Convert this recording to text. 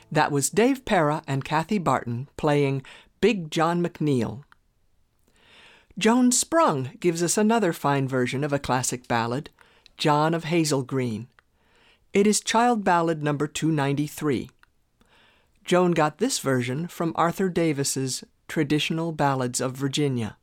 That was Dave Para and Kathy Barton playing Big John McNeil. Joan Sprung gives us another fine version of a classic ballad, John of Hazel Green. It is Child Ballad number 293. Joan got this version from Arthur Davis's Traditional Ballads of Virginia.